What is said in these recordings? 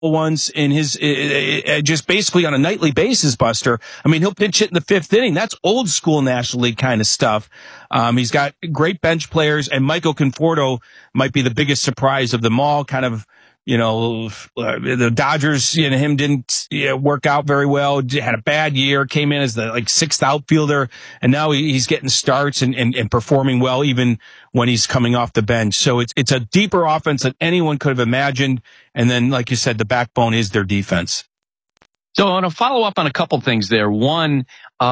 ones in his just basically on a nightly basis, Buster. I mean, he'll pinch hit in the fifth inning. That's old school National League kind of stuff. He's got great bench players, and Michael Conforto might be the biggest surprise of them all. Kind of, the Dodgers, him didn't work out very well. Had a bad year, came in as the sixth outfielder, and now he's getting starts and performing well even when he's coming off the bench. So it's a deeper offense than anyone could have imagined. And then, like you said, the backbone is their defense. So I want to follow up on a couple things there. One,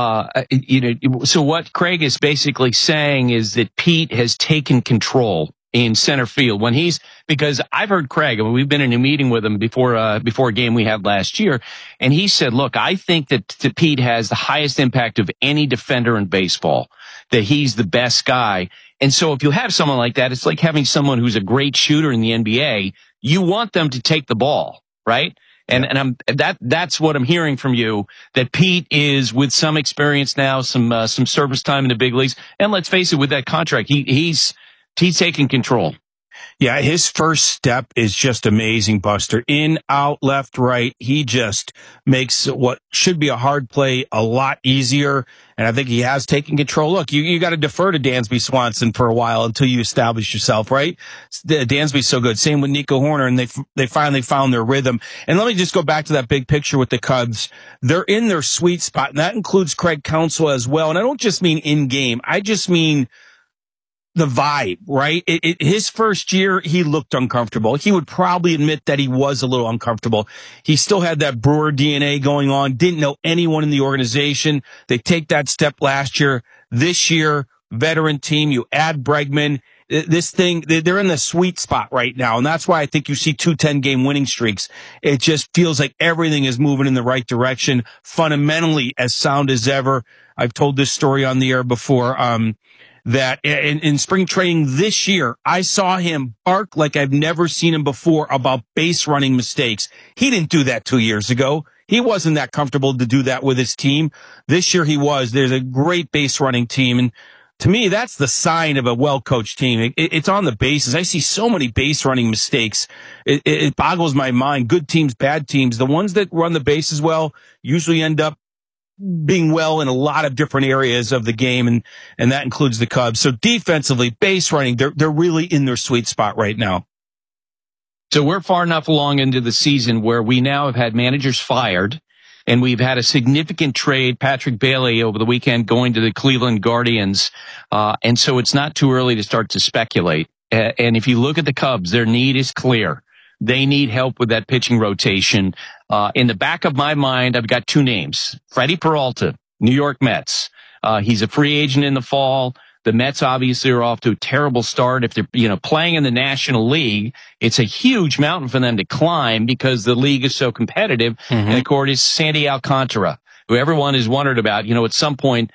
so what Craig is basically saying is that Pete has taken control in center field because I've heard Craig, we've been in a meeting with him before a game we had last year, and he said, look, I think that Pete has the highest impact of any defender in baseball, that he's the best guy. And so if you have someone like that, it's like having someone who's a great shooter in the NBA. You want them to take the ball, right? And that's what I'm hearing from you, that Pete is, with some experience now, some service time in the big leagues, and let's face it, with that contract, he's taking control. Yeah, his first step is just amazing, Buster. In, out, left, right. He just makes what should be a hard play a lot easier. And I think he has taken control. Look, you got to defer to Dansby Swanson for a while until you establish yourself, right? Dansby's so good. Same with Nico Horner, and they finally found their rhythm. And let me just go back to that big picture with the Cubs. They're in their sweet spot, and that includes Craig Counsell as well. And I don't just mean in game. I just mean the vibe, right? His first year, he looked uncomfortable. He would probably admit that he was a little uncomfortable. He still had that Brewer DNA going on, didn't know anyone in the organization. They take that step last year. This year, veteran team, you add Bregman. This thing, they're in the sweet spot right now, and that's why I think you see 2 10-game winning streaks. It just feels like everything is moving in the right direction, fundamentally as sound as ever. I've told this story on the air before, that in spring training this year, I saw him bark like I've never seen him before about base running mistakes. He didn't do that 2 years ago. He wasn't that comfortable to do that with his team. This year he was. There's a great base running team. And to me, that's the sign of a well-coached team. It's on the bases. I see so many base running mistakes. It boggles my mind. Good teams, bad teams. The ones that run the bases well usually end up being well in a lot of different areas of the game, and that includes the Cubs. So defensively, base running, they're really in their sweet spot right now. So we're far enough along into the season where we now have had managers fired, and we've had a significant trade, Patrick Bailey over the weekend going to the Cleveland Guardians, and so it's not too early to start to speculate. And if you look at the Cubs, their need is clear. They need help with that pitching rotation. In the back of my mind, I've got 2 names. Freddie Peralta, New York Mets. He's a free agent in the fall. The Mets obviously are off to a terrible start. If they're, playing in the National League, it's a huge mountain for them to climb because the league is so competitive. Mm-hmm. And of course, Sandy Alcantara, who everyone has wondered about, at some point,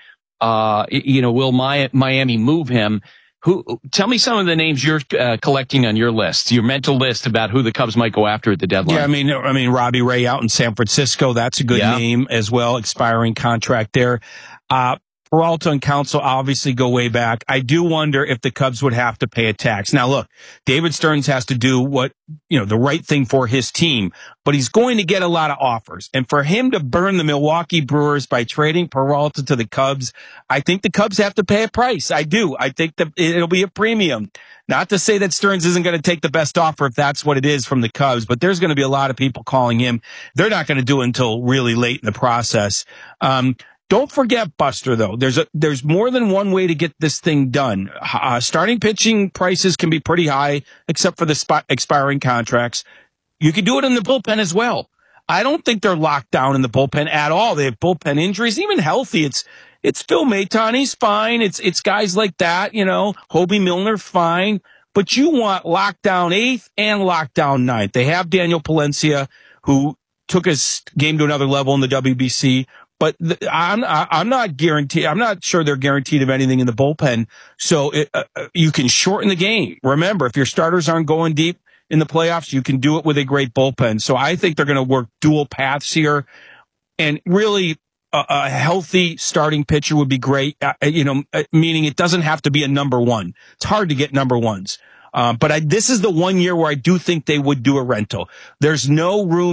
will Miami move him? Tell me some of the names you're collecting on your list, your mental list about who the Cubs might go after at the deadline. Yeah, I mean, Robbie Ray out in San Francisco, that's a good name as well, expiring contract there. Peralta and Counsell obviously go way back. I do wonder if the Cubs would have to pay a tax. Now, look, David Stearns has to do the right thing for his team, but he's going to get a lot of offers. And for him to burn the Milwaukee Brewers by trading Peralta to the Cubs, I think the Cubs have to pay a price. I do. I think that it'll be a premium. Not to say that Stearns isn't going to take the best offer if that's what it is from the Cubs, but there's going to be a lot of people calling him. They're not going to do it until really late in the process. Don't forget, Buster, though, there's more than one way to get this thing done. Starting pitching prices can be pretty high, except for the expiring contracts. You can do it in the bullpen as well. I don't think they're locked down in the bullpen at all. They have bullpen injuries, even healthy. It's Phil Maton, he's fine. It's guys like that, Hobie Milner, fine. But you want lockdown 8th and lockdown 9th. They have Daniel Palencia, who took his game to another level in the WBC. But I'm not guaranteed. I'm not sure they're guaranteed of anything in the bullpen. So you can shorten the game. Remember, if your starters aren't going deep in the playoffs, you can do it with a great bullpen. So I think they're going to work dual paths here, and really a healthy starting pitcher would be great. Meaning it doesn't have to be a number one. It's hard to get number ones. But this is the one year where I do think they would do a rental. There's no room